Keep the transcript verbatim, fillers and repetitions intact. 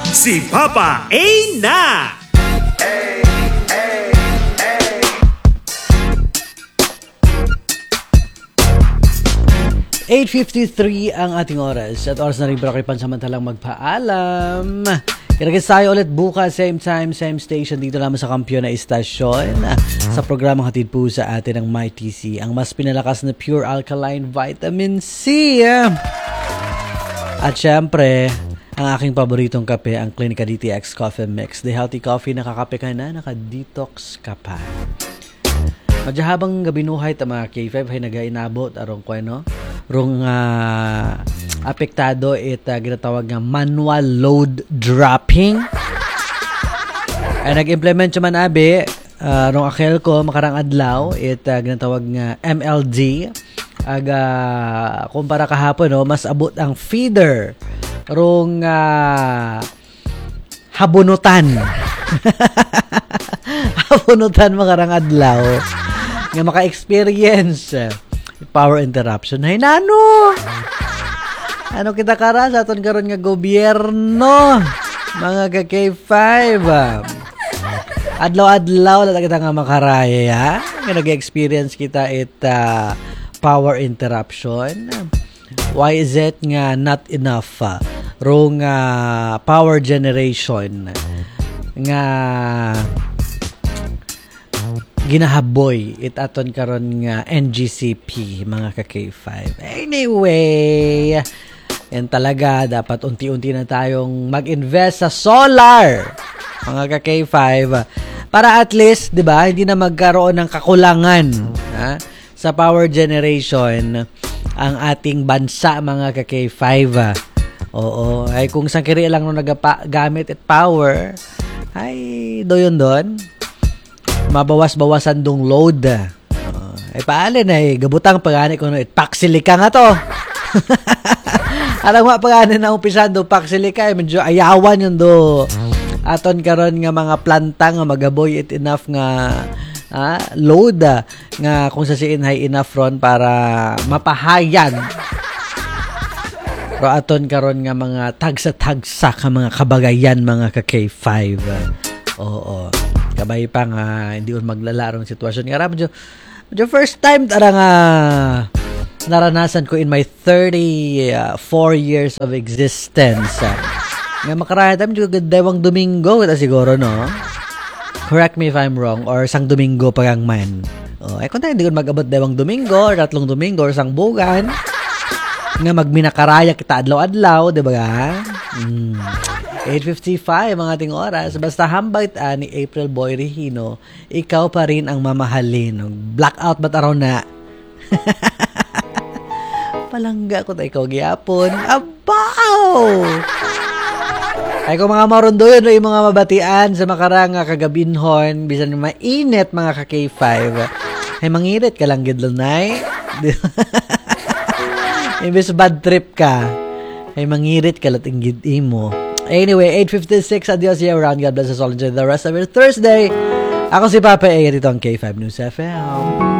si Papa A na! eight fifty-three ang ating oras at oras na rin para kayo pansamantalang magpaalam. Kinagis tayo ulit bukas, same time, same station dito naman sa Kampiyon na Istasyon sa programang hatid po sa atin ng MyTC, ang mas pinalakas na pure alkaline vitamin C. At syempre, ang aking paboritong kape, ang Clinica D T X Coffee Mix. The healthy coffee, nakakape ka na, naka-detox ka pa. Medyo habang gabinuhay ta mga K five ay nagainabot arong ko no rong uh, apektado it uh, ginatawag nga manual load dropping ay nag-implement man abi uh, rong akel ko makarang adlaw it uh, ginatawag nga M L D aga kumpara kahapon no mas abot ang feeder rong uh, habunutan habunutan makarang adlaw nga maka-experience power interruption. Hay nano! Ano kita kara sa aton karon nga gobyerno? Mga ka K five. Adlaw-adlaw la kita nga makaraya. Nga nag-experience kita it uh, power interruption. Why is it nga not enough? Uh, wrong uh, power generation nga ginahaboy it aton karon nga N G C P mga ka K five. Anyway, yan talaga dapat unti-unti na tayong mag-invest sa solar mga ka K five para at least 'di ba hindi na magkaroon ng kakulangan ha, sa power generation ang ating bansa mga ka K five. Oo, ay kung sangkiri lang no nagagamit at power ay doyon don mabawas-bawasan dong load. Uh, ay paali na eh. Gabutang pagani ko no. Paksilika nga to. Alam mo pagani na umpisan do paksilika. Eh, medyo ayawan yun do. Aton karon nga mga planta nga magaboy it enough nga ah, load ah, nga kung sasiin hay enough ron para mapahayan. Pero aton karon nga mga tagsa-tagsa ka mga kabagayan mga ka K five. Oo. Kabay pa nga hindi on maglalarong sitwasyon nga medyo, medyo first time tara nga naranasan ko in my thirty-four years of existence nga makaraya tayo medyo gadawang Domingo ita siguro no, correct me if I'm wrong, or sang Domingo pagang man oh, ay kung tayo hindi ko mag-abot dawang Domingo or tatlong Domingo or sang bugan nga magminakaraya kita adlaw-adlaw di ba ga hmm. eight fifty-five ang ating oras. Basta hambay ta ni April Boy Regino, ikaw pa rin ang mamahalin. Blackout ba't araw na? Palangga ko tayo ikaw gyapon. Abaw! Ay kung mga marondo yun, yung mga mabatian sa makarang kagabinhon, bisan mainit mga ka K five. Ay mangirit ka lang gidlunay. Imbes bad trip ka. Ay mangirit ka lating gid mo. Anyway, eight fifty-six, adios year round. God bless us all. Enjoy the rest of your Thursday. Ako si Papa A. Dito ang K five News F M.